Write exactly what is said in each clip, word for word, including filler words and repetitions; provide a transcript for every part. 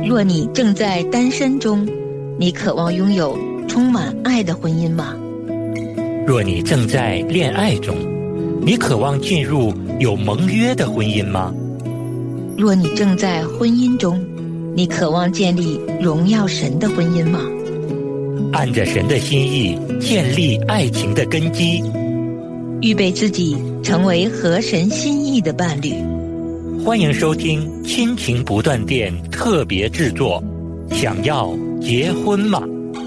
若你正在单身中，你渴望拥有充满爱的婚姻吗？ 若你正在恋爱中，你渴望进入有盟约的婚姻吗？ 若你正在婚姻中，你渴望建立荣耀神的婚姻吗？ 按着神的心意建立爱情的根基， 预备自己成为合神心意的伴侣。 欢迎收听亲情不断电特别制作，想要结婚吗？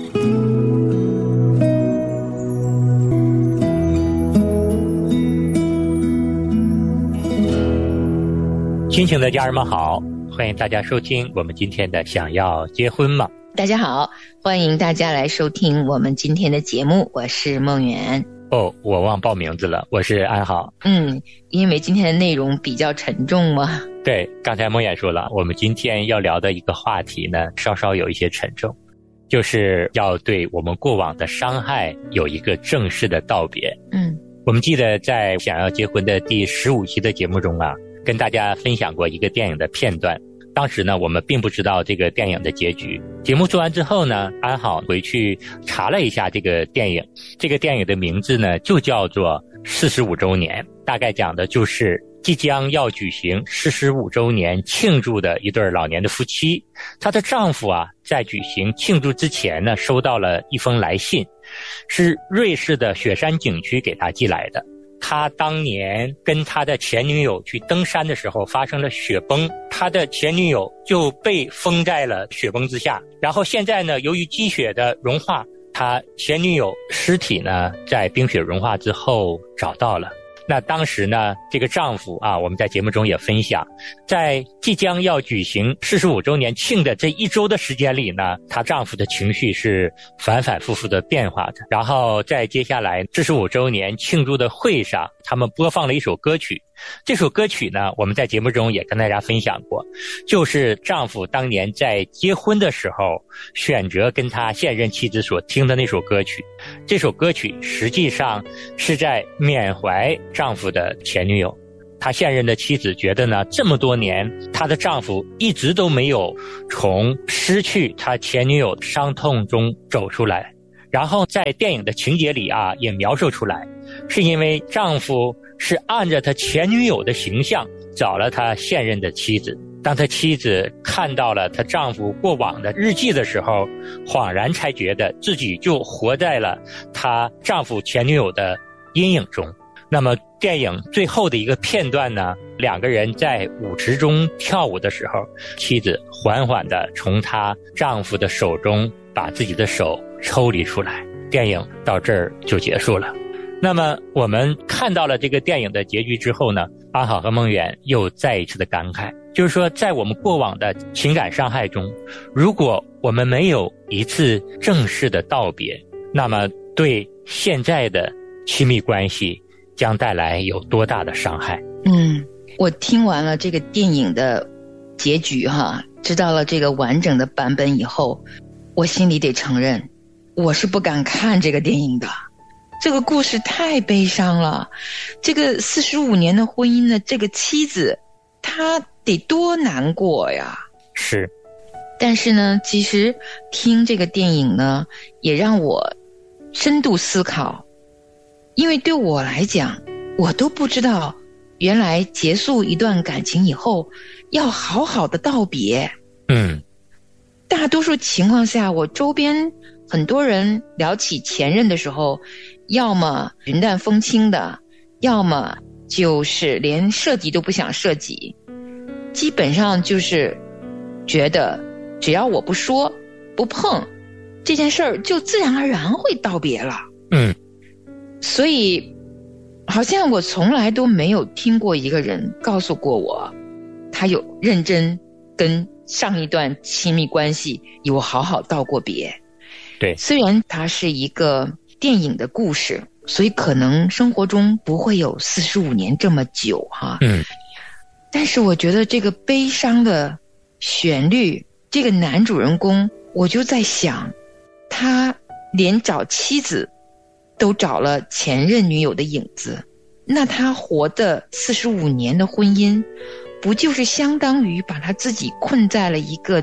亲情的家人们好，欢迎大家收听我们今天的想要结婚吗？ 大家好，欢迎大家来收听我们今天的节目，我是梦圆。 哦，我忘报名字了，我是安好。 嗯，因为今天的内容比较沉重嘛。 对，刚才梦圆说了，我们今天要聊的一个话题呢，稍稍有一些沉重，就是要对我们过往的伤害有一个正式的道别。 嗯， 我们记得在想要结婚的第十五期的节目中啊，跟大家分享过一个电影的片段。当时呢，我们并不知道这个电影的结局。节目做完之后呢，安好回去查了一下这个电影。这个电影的名字呢，就叫做四十五周年，大概讲的就是即将要举行四十五周年庆祝的一对老年的夫妻。她的丈夫啊，在举行庆祝之前呢，收到了一封来信，是瑞士的雪山景区给他寄来的。他当年跟他的前女友去登山的时候发生了雪崩，他的前女友就被封在了雪崩之下。然后现在呢，由于积雪的融化，他前女友尸体呢在冰雪融化之后找到了。那当时呢，这个丈夫啊，我们在节目中也分享，在即将要举行四十五周年庆的这一周的时间里呢，她丈夫的情绪是反反复复的变化的。然后在接下来四十五周年庆祝的会上，他们播放了一首歌曲。这首歌曲呢，我们在节目中也跟大家分享过，就是丈夫当年在结婚的时候选择跟他现任妻子所听的那首歌曲。这首歌曲实际上是在缅怀丈夫的前女友。他现任的妻子觉得呢，这么多年她的丈夫一直都没有从失去他前女友伤痛中走出来。然后在电影的情节里啊，也描述出来，是因为丈夫是按着他前女友的形象找了他现任的妻子。当他妻子看到了她丈夫过往的日记的时候，恍然才觉得自己就活在了她丈夫前女友的阴影中。那么电影最后的一个片段呢，两个人在舞池中跳舞的时候，妻子缓缓地从她丈夫的手中把自己的手抽离出来。电影到这儿就结束了。那么我们看到了这个电影的结局之后呢，安好和梦远又再一次的感慨，就是说在我们过往的情感伤害中，如果我们没有一次正式的道别，那么对现在的亲密关系将带来有多大的伤害。 嗯，我听完了这个电影的结局哈，知道了这个完整的版本以后，我心里得承认，我是不敢看这个电影的。这个故事太悲伤了，这个四十五年的婚姻的这个妻子，她得多难过呀。 是。 但是呢，其实听这个电影呢，也让我深度思考。因为对我来讲，我都不知道原来结束一段感情以后要好好的道别。 嗯， 大多数情况下，我周边很多人聊起前任的时候，要么云淡风轻的，要么就是连涉及都不想涉及，基本上就是觉得只要我不说不碰这件事儿，就自然而然会道别了。 嗯， 所以好像我从来都没有听过一个人告诉过我，他有认真跟上一段亲密关系有好好道过别。 对， 虽然它是一个电影的故事，所以可能生活中不会有四十五年这么久哈。 嗯， 但是我觉得这个悲伤的旋律，这个男主人公，我就在想，他连找妻子都找了前任女友的影子，那他活的四十五年的婚姻，不就是相当于把他自己困在了一个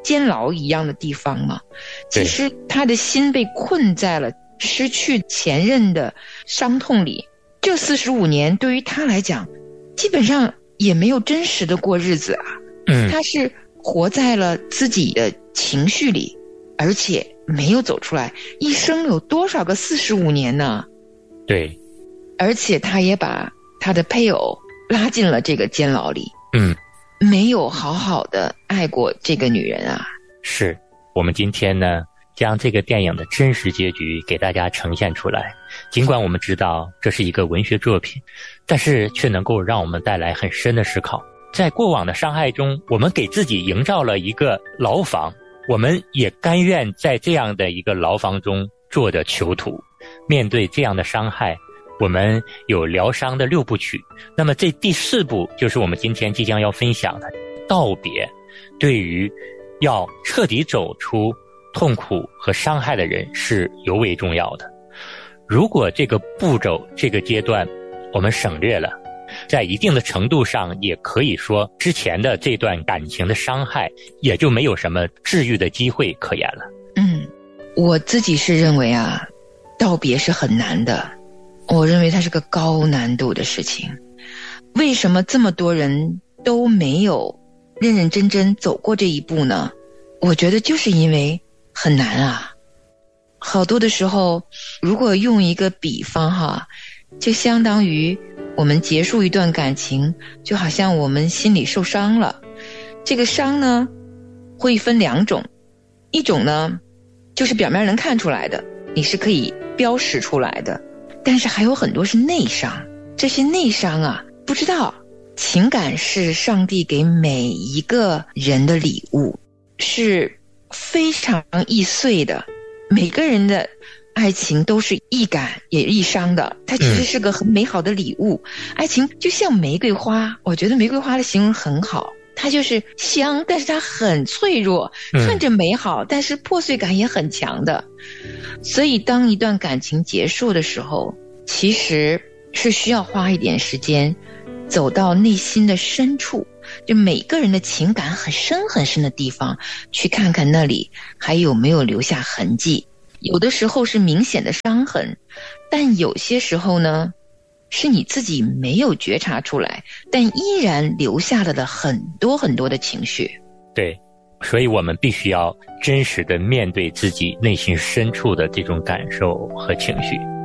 监牢一样的地方嘛。其实他的心被困在了失去前任的伤痛里。这四十五年对于他来讲，基本上也没有真实的过日子啊。 嗯， 他是活在了自己的情绪里，而且没有走出来。一生有多少个四十五年呢？ 对， 而且他也把他的配偶拉进了这个监牢里。 嗯， 没有好好的爱过这个女人啊。 是，我们今天呢将这个电影的真实结局给大家呈现出来。尽管我们知道这是一个文学作品，但是却能够让我们带来很深的思考。在过往的伤害中，我们给自己营造了一个牢房，我们也甘愿在这样的一个牢房中做着囚徒。面对这样的伤害，我们有疗伤的六部曲。那么这第四部就是我们今天即将要分享的道别，对于要彻底走出痛苦和伤害的人是尤为重要的。如果这个步骤这个阶段我们省略了，在一定的程度上也可以说之前的这段感情的伤害也就没有什么治愈的机会可言了。 嗯，我自己是认为啊，道别是很难的，我认为它是个高难度的事情。为什么这么多人都没有认认真真走过这一步呢？我觉得就是因为很难啊。好多的时候，如果用一个比方哈，就相当于我们结束一段感情，就好像我们心里受伤了。这个伤呢，会分两种，一种呢，就是表面能看出来的，你是可以标识出来的，但是还有很多是内伤。这些内伤啊，不知道，情感是上帝给每一个人的礼物，是非常易碎的。每个人的爱情都是易感也易伤的，它其实是个很美好的礼物。嗯、爱情就像玫瑰花，我觉得玫瑰花的形容很好，它就是香，但是它很脆弱，看着美好，但是破碎感也很强的。所以当一段感情结束的时候，其实是需要花一点时间走到内心的深处，就每个人的情感很深很深的地方，去看看那里还有没有留下痕迹。有的时候是明显的伤痕，但有些时候呢，是你自己没有觉察出来，但依然留下了的很多很多的情绪。 对，所以我们必须要真实的面对自己内心深处的这种感受和情绪。